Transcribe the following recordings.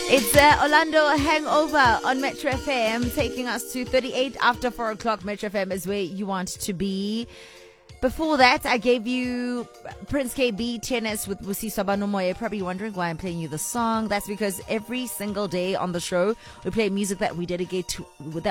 It's Orlando Hangover on Metro FM, taking us to 38 after 4 o'clock. Metro FM is where you want to be. Before that, I gave you Prince KB Tennis with Busiswa Banomoya. You're probably wondering why I'm playing you the song. That's because every single day on the show, we play music that we dedicate to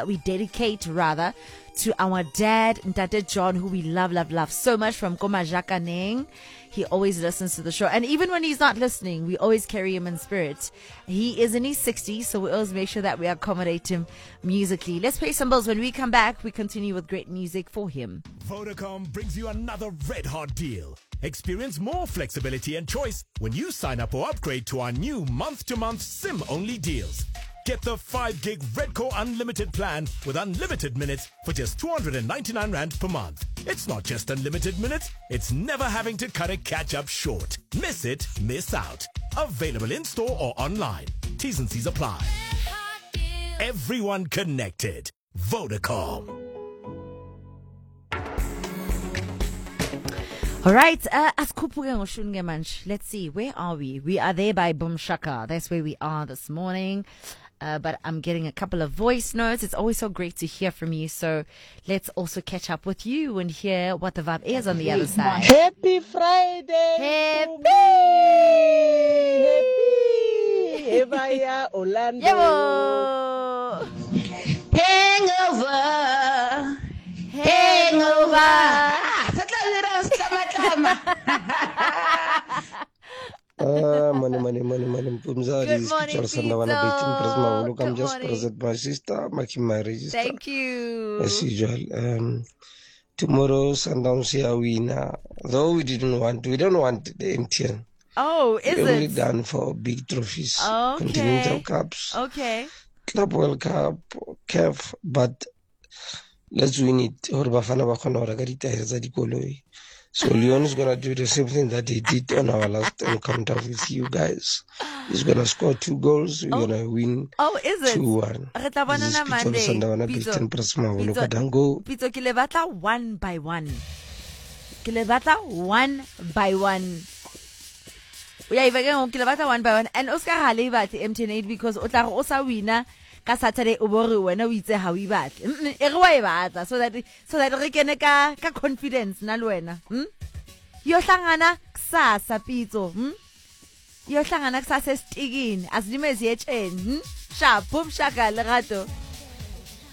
our dad, Ntate John, who we love so much, from Komajaka Neng. He always listens to the show. And even when he's not listening, we always carry him in spirit. He is in his 60s, so we always make sure that we accommodate him musically. Let's pay some bills. When we come back, we continue with great music for him. Vodacom brings you another red-hot deal. Experience more flexibility and choice when you sign up or upgrade to our new month-to-month SIM-only deals. Get the 5-gig Redco Unlimited plan with unlimited minutes for just 299 Rand per month. It's not just unlimited minutes, it's never having to cut a catch-up short. Miss it, miss out. Available in-store or online. T's and C's apply. Everyone connected. Vodacom. All right, let's see, where are we? We are there by Boom Shaka. That's where we are this morning. But I'm getting a couple of voice notes. It's always so great to hear from you. So let's also catch up with you and hear what the vibe is on the other side. Happy Friday! Happy! Evaya Orlando! Yo! Hangover! Hangover! Money. Good morning, Pizzo. I'm just present my sister, making my register. Thank you. As usual. Tomorrow, Sundowns here winner. Though we don't want the MTN. Oh, is We're only it? done for big trophies. Okay. Continental Cups. Okay. Club World Cup, CAF, but let's win it. So Leon is going to do the same thing that he did on our last encounter with you guys. He's going to score 2 goals. We're going to win Oh, is it? 2-1. Re tla bonana Monday. Pizzo, ke le batla one by one. Ke le batla one by one. Yeah, if I can, ke le batla one by one. And Oscar Hale batle MTN8 because o tla re o sa wina ka Saturday o bore wena o itse ha o ibatle. E re wa e batla so that re kene ka confidence na le wena. Yo hlangana kusasa Pizzo. Yo hlangana kusasa esitikini. Asidimezi yetsheni. Sharp, boom shaka lerato.